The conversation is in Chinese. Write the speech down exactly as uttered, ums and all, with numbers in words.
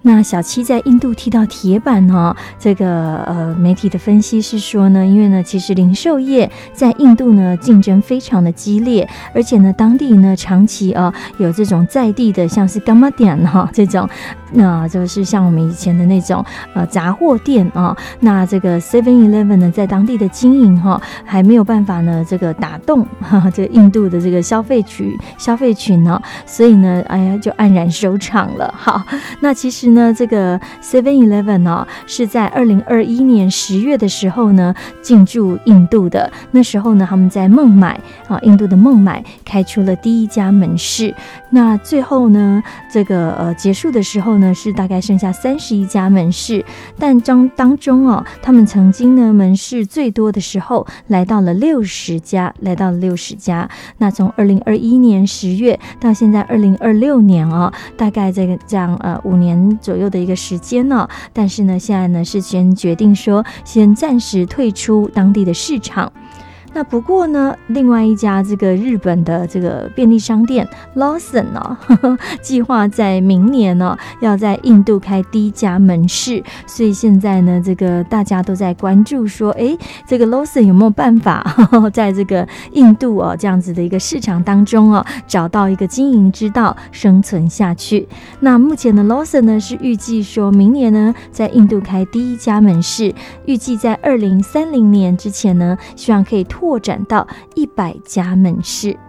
那小七在印度踢到铁板哦，这个呃媒体的分析是说呢，因为呢其实零售业在印度呢竞争非常的激烈，而且呢当地呢长期啊、呃、有这种在地的像是干妈店哈这种，那、呃、就是像我们以前的那种呃杂货店啊、哦，那这个 seven eleven 呢在当地的经营哈、哦、还没有办法呢这个打动哈这个印度的这个消费群消费群呢、哦，所以呢哎呀就黯然收场了。好，那其实呢这个 seven eleven 呢、哦、是在二零二一年十月的时候呢进驻印度的，那时候呢他们在孟买啊印度的孟买开出了第一家门市，那最后呢这个呃结束的时候呢是大概剩下三十一家门市，但当当中哦他们曾经呢门市最多的时候来到了六十家，来到了六十家。那从二零二一年十月到现在二零二六年哦，大概这个这样呃五年左右的一个时间呢、哦，但是呢现在呢是先决定说先暂时退出当地的市场。那不过呢，另外一家这个日本的这个便利商店 Lawson 哦，呵呵计划在明年呢、哦、要在印度开第一家门市，所以现在呢，这个大家都在关注说，哎，这个 Lawson 有没有办法呵呵在这个印度哦这样子的一个市场当中哦，找到一个经营之道，生存下去。那目前的 Lawson 呢是预计说明年呢在印度开第一家门市，预计在二零三零年之前呢，希望可以拓展到一百家门市。